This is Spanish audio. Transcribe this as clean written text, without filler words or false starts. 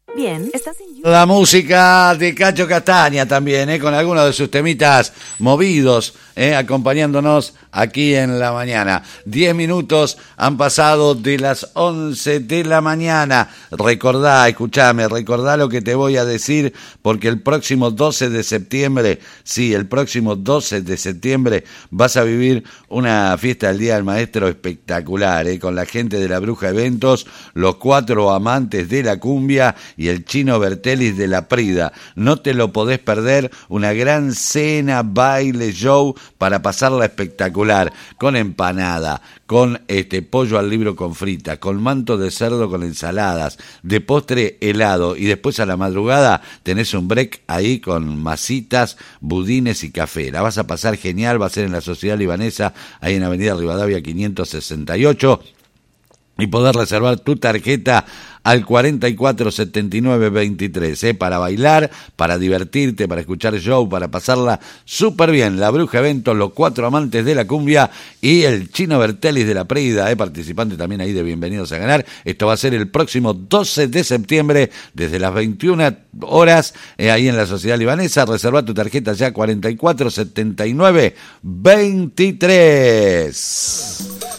Bien, estás en YouTube. La música de Cacho Castaña también, con algunos de sus temitas movidos, acompañándonos aquí en la mañana. 10 minutos han pasado de las 11 de la mañana. Recordá lo que te voy a decir, porque el próximo 12 de septiembre, vas a vivir una fiesta del Día del Maestro espectacular, con la gente de la Bruja Eventos, los 4 amantes de la cumbia y el Chino Bertelis de la Prida. No te lo podés perder, una gran cena, baile, show para pasarla espectacular, con empanada, con pollo al libro con frita, con manto de cerdo con ensaladas, de postre helado, y después a la madrugada tenés un break ahí con masitas, budines y café. La vas a pasar genial, va a ser en la Sociedad Libanesa, ahí en Avenida Rivadavia 568, y poder reservar tu tarjeta al 447923, para bailar, para divertirte, para escuchar show, para pasarla súper bien. La Bruja Eventos, los 4 amantes de la cumbia y el Chino Bertelis de la Prida, participante también ahí de Bienvenidos a Ganar. Esto va a ser el próximo 12 de septiembre, desde las 21 horas, ahí en la Sociedad Libanesa. Reserva tu tarjeta ya, 447923.